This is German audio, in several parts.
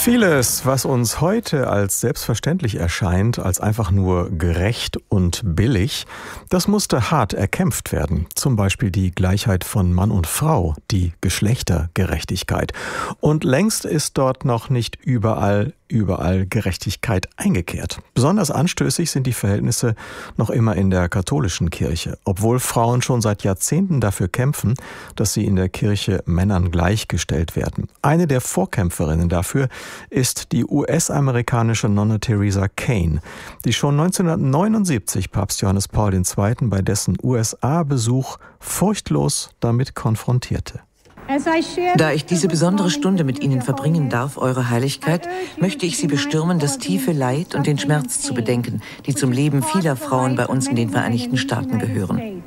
Vieles, was uns heute als selbstverständlich erscheint, als einfach nur gerecht und billig, das musste hart erkämpft werden. Zum Beispiel die Gleichheit von Mann und Frau, die Geschlechtergerechtigkeit. Und längst ist dort noch nicht überall Gerechtigkeit eingekehrt. Besonders anstößig sind die Verhältnisse noch immer in der katholischen Kirche, obwohl Frauen schon seit Jahrzehnten dafür kämpfen, dass sie in der Kirche Männern gleichgestellt werden. Eine der Vorkämpferinnen dafür ist die US-amerikanische Nonne Teresa Kane, die schon 1979 Papst Johannes Paul II. Bei dessen USA-Besuch furchtlos damit konfrontierte. Da ich diese besondere Stunde mit Ihnen verbringen darf, Eure Heiligkeit, möchte ich Sie bestürmen, das tiefe Leid und den Schmerz zu bedenken, die zum Leben vieler Frauen bei uns in den Vereinigten Staaten gehören.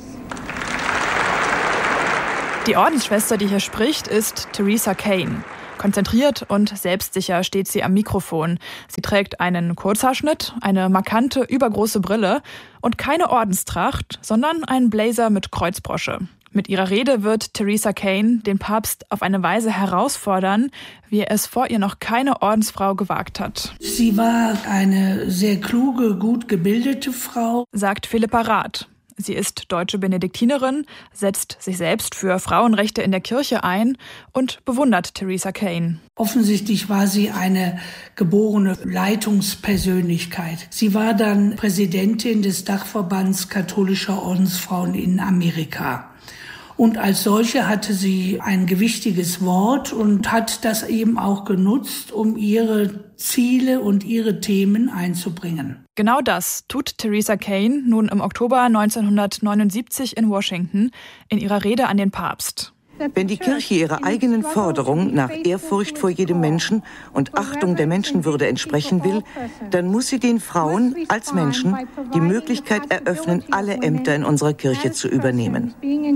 Die Ordensschwester, die hier spricht, ist Teresa Kane. Konzentriert und selbstsicher steht sie am Mikrofon. Sie trägt einen Kurzhaarschnitt, eine markante, übergroße Brille und keine Ordenstracht, sondern einen Blazer mit Kreuzbrosche. Mit ihrer Rede wird Teresa Kane den Papst auf eine Weise herausfordern, wie er es vor ihr noch keine Ordensfrau gewagt hat. Sie war eine sehr kluge, gut gebildete Frau, sagt Philippa Rath. Sie ist deutsche Benediktinerin, setzt sich selbst für Frauenrechte in der Kirche ein und bewundert Teresa Kane. Offensichtlich war sie eine geborene Leitungspersönlichkeit. Sie war dann Präsidentin des Dachverbands katholischer Ordensfrauen in Amerika. Und als solche hatte sie ein gewichtiges Wort und hat das eben auch genutzt, um ihre Ziele und ihre Themen einzubringen. Genau das tut Teresa Kane nun im Oktober 1979 in Washington in ihrer Rede an den Papst. Wenn die Kirche ihrer eigenen Forderung nach Ehrfurcht vor jedem Menschen und Achtung der Menschenwürde entsprechen will, dann muss sie den Frauen als Menschen die Möglichkeit eröffnen, alle Ämter in unserer Kirche zu übernehmen.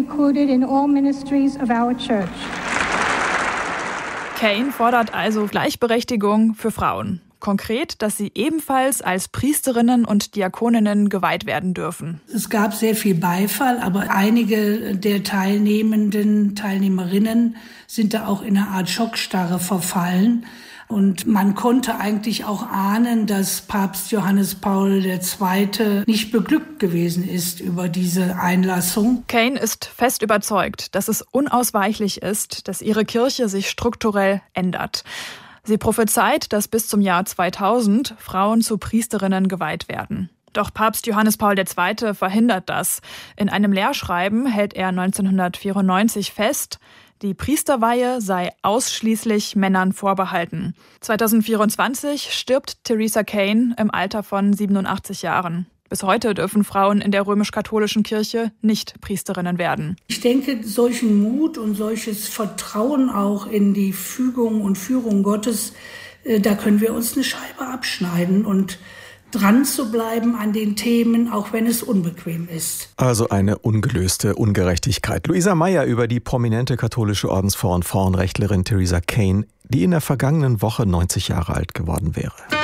Kane fordert also Gleichberechtigung für Frauen. Konkret, dass sie ebenfalls als Priesterinnen und Diakoninnen geweiht werden dürfen. Es gab sehr viel Beifall, aber einige der Teilnehmerinnen sind da auch in eine Art Schockstarre verfallen. Und man konnte eigentlich auch ahnen, dass Papst Johannes Paul II. Nicht beglückt gewesen ist über diese Einlassung. Kane ist fest überzeugt, dass es unausweichlich ist, dass ihre Kirche sich strukturell ändert. Sie prophezeit, dass bis zum Jahr 2000 Frauen zu Priesterinnen geweiht werden. Doch Papst Johannes Paul II. Verhindert das. In einem Lehrschreiben hält er 1994 fest, die Priesterweihe sei ausschließlich Männern vorbehalten. 2024 stirbt Teresa Kane im Alter von 87 Jahren. Bis heute dürfen Frauen in der römisch-katholischen Kirche nicht Priesterinnen werden. Ich denke, solchen Mut und solches Vertrauen auch in die Fügung und Führung Gottes, da können wir uns eine Scheibe abschneiden und dran zu bleiben an den Themen, auch wenn es unbequem ist. Also eine ungelöste Ungerechtigkeit. Luisa Meyer über die prominente katholische Ordensfrau und Frauenrechtlerin Teresa Kane, die in der vergangenen Woche 90 Jahre alt geworden wäre.